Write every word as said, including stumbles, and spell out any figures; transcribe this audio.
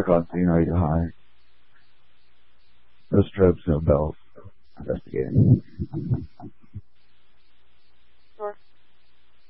Constantine, are you high? No strokes, no bells. Investigating.